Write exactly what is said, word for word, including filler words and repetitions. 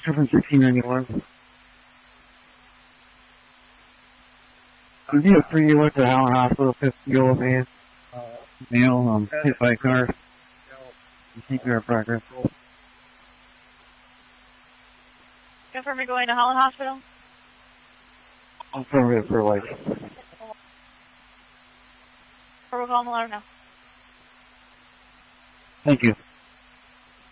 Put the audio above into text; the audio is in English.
seven sixteen ninety-one. Could you have free went to Allen Hospital, fifty-year-old man? Uh, male, um, hit by a car. C P R progress. Confirm you're going to Holland Hospital? I'm from it for life. Or we'll call them now. Thank you.